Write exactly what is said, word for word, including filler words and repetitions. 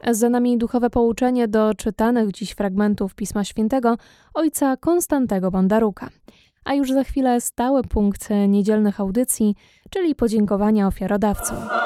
Za nami duchowe pouczenie do czytanych dziś fragmentów Pisma Świętego ojca Konstantego Bondaruka. A już za chwilę stały punkt niedzielnych audycji, czyli podziękowania ofiarodawcom.